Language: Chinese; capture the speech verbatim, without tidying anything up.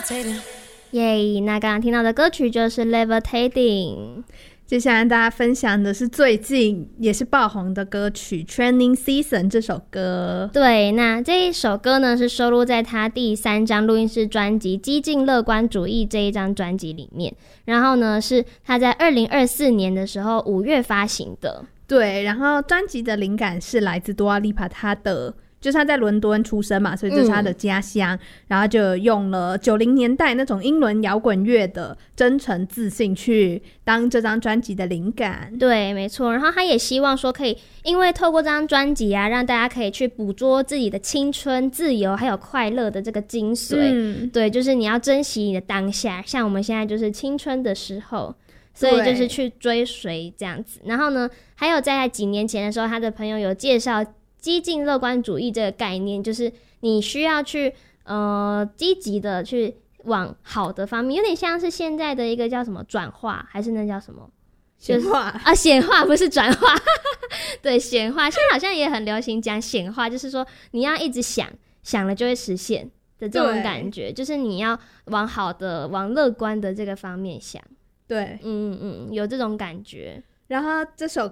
耶，那刚刚听到的歌曲就是 Levitating。 接下来大家分享的是最近也是爆红的歌曲 Training Season 这首歌。 对，那这一首歌呢是收录在他第三张录音室专辑《激进乐观主义》这一张专辑里面，然后呢是他在二零二四年的时候五月发行的。 对，然后专辑的灵感是来自多莉帕，他的就是他在伦敦出生嘛，所以这是他的家乡、嗯、然后就用了九零年代那种英伦摇滚乐的真诚自信去当这张专辑的灵感。 对，没错。然后他也希望说可以因为透过这张专辑啊，让大家可以去捕捉自己的青春、自由还有快乐的这个精髓、嗯、对，就是你要珍惜你的当下，像我们现在就是青春的时候，所以就是去追随这样子。然后呢还有在几年前的时候，他的朋友有介绍激进乐观主义这个概念，就是你需要去呃积极的去往好的方面，有点像是现在的一个叫什么转化，还是那叫什么显化啊？显化不是转化对，显化现在好像也很流行讲显化，就是说你要一直想，想了就会实现的这种感觉，就是你要往好的往乐观的这个方面想。 对， 嗯嗯，有这种感觉。 然后这首